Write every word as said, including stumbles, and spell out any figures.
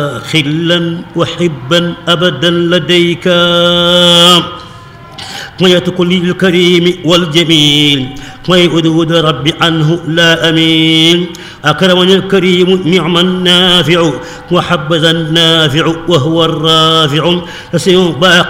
خلا وحبا أبدا لديك قيت كل الكريم والجميل ويؤدود ربي عنه لا أمين أكرمني الكريم نعم النافع وحبذا النافع وهو الرافع فسيباق